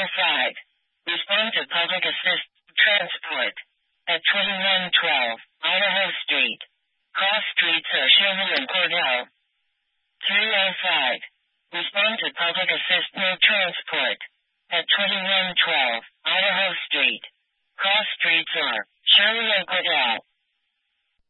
305. Respond to public assist transport at 2112 Idaho Street. Cross streets are Sherman and Cordell. 305. Respond to public assist no transport at 2112 Idaho Street. Cross streets are Sherman and Cordell.